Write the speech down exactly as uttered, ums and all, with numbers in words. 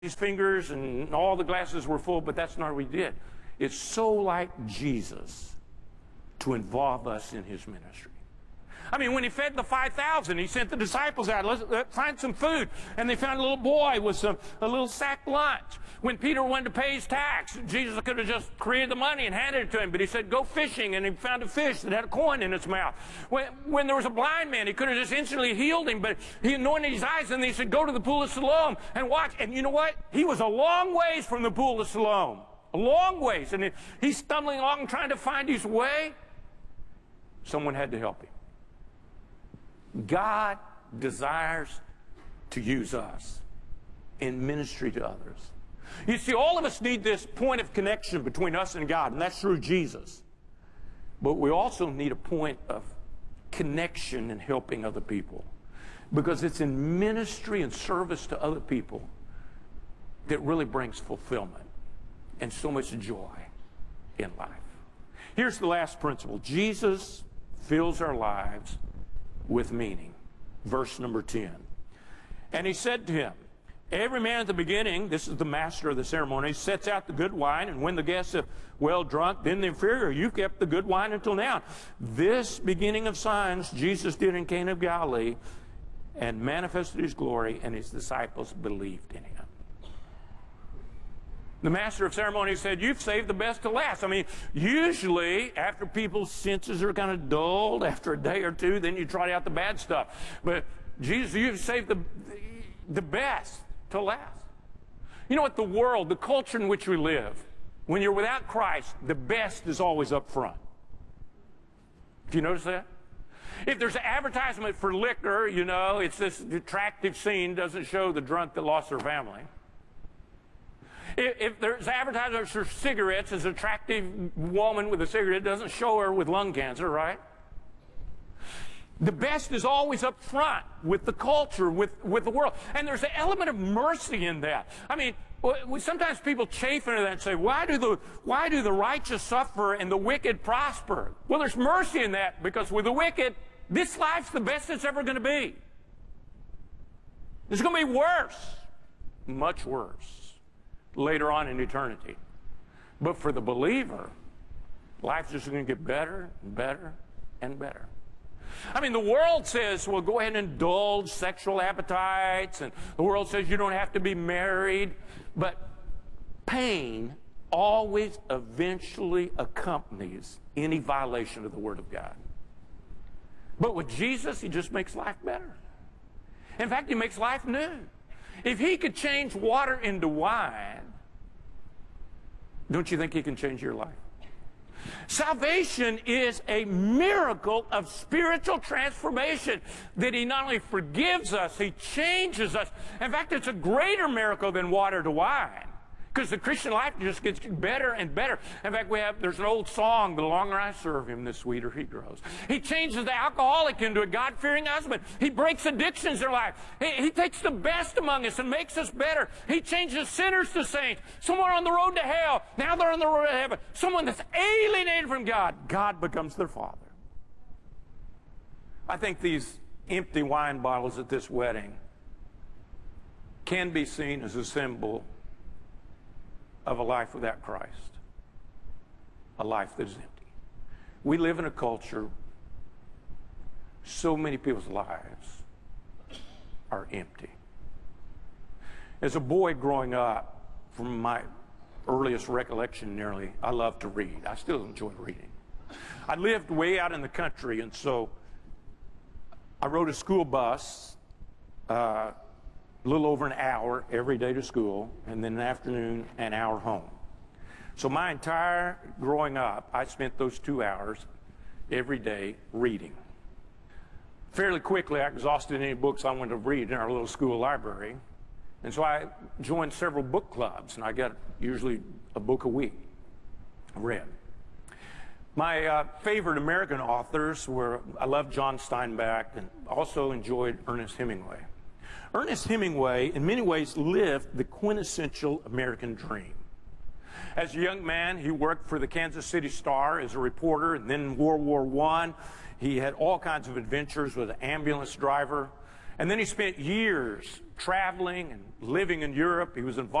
his fingers and all the glasses were full, but that's not what he did. It's so like Jesus to involve us in his ministry. I mean, when he fed the five thousand, he sent the disciples out, let's, let's find some food. And they found a little boy with some, a little sack lunch. When Peter wanted to pay his tax, Jesus could have just created the money and handed it to him. But he said, go fishing, and he found a fish that had a coin in its mouth. When, when there was a blind man, he could have just instantly healed him, but he anointed his eyes, and he said, go to the pool of Siloam and watch. And you know what? He was a long ways from the pool of Siloam. A long ways. And he's stumbling along trying to find his way. Someone had to help him. God desires to use us in ministry to others. You see, all of us need this point of connection between us and God, and that's through Jesus. But we also need a point of connection in helping other people, because it's in ministry and service to other people that really brings fulfillment and so much joy in life. Here's the last principle. Jesus fills our lives with meaning. Verse number ten. And he said to him, every man at the beginning, this is the master of the ceremony, sets out the good wine, and when the guests have well drunk, then the inferior. You've kept the good wine until now. This beginning of signs Jesus did in Cana of Galilee, and manifested his glory, and his disciples believed in him. The master of ceremonies said, you've saved the best to last. I mean, usually after people's senses are kind of dulled after a day or two, then you try out the bad stuff. But Jesus, you've saved the, the best to last. You know what? The world, the culture in which we live, when you're without Christ, the best is always up front. Do you notice that? If there's an advertisement for liquor, you know, it's this attractive scene, doesn't show the drunk that lost their family. If, if there's advertisements for cigarettes, as an attractive woman with a cigarette doesn't show her with lung cancer, right? The best is always up front with the culture, with, with the world. And there's an element of mercy in that. I mean, we, sometimes people chafe into that and say, why do, the, why do the righteous suffer and the wicked prosper? Well, there's mercy in that, because with the wicked, this life's the best it's ever going to be. It's going to be worse, much worse, later on in eternity. But for the believer, life's just going to get better and better and better. I mean, the world says, well, go ahead and indulge sexual appetites, and the world says you don't have to be married. But pain always eventually accompanies any violation of the Word of God. But with Jesus, he just makes life better. In fact, he makes life new. If he could change water into wine, don't you think he can change your life? Salvation is a miracle of spiritual transformation, that he not only forgives us, he changes us. In fact, it's a greater miracle than water to wine, because the Christian life just gets better and better. In fact, we have, there's an old song, the longer I serve him, the sweeter he grows. He changes the alcoholic into a God-fearing husband. He breaks addictions in their life. He, he takes the best among us and makes us better. He changes sinners to saints. Someone on the road to hell, now they're on the road to heaven. Someone that's alienated from God, God becomes their father. I think these empty wine bottles at this wedding can be seen as a symbol of a life without Christ, a life that is empty. We live in a culture, so many people's lives are empty. As a boy growing up, from my earliest recollection nearly, I loved to read. I still enjoy reading. I lived way out in the country, and so I rode a school bus uh, a little over an hour every day to school, and then an afternoon, an hour home. So my entire growing up, I spent those two hours every day reading. Fairly quickly, I exhausted any books I wanted to read in our little school library, and so I joined several book clubs, and I got usually a book a week read. My uh, favorite American authors were, I loved John Steinbeck, and also enjoyed Ernest Hemingway. Ernest Hemingway, in many ways, lived the quintessential American dream. As a young man, he worked for the Kansas City Star as a reporter, and then in World War One, he had all kinds of adventures with an ambulance driver. And then he spent years traveling and living in Europe. He was involved